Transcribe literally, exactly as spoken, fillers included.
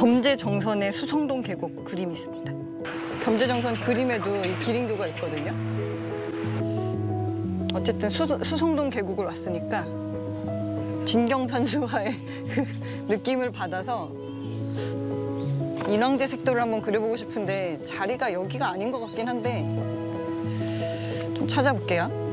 겸재정선의 수성동 계곡 그림이 있습니다. 겸재정선 그림에도 이 기린교가 있거든요. 어쨌든 수, 수성동 계곡을 왔으니까 진경산수화의 그 느낌을 받아서 인왕제 색도를 한번 그려보고 싶은데 자리가 여기가 아닌 것 같긴 한데 좀 찾아볼게요.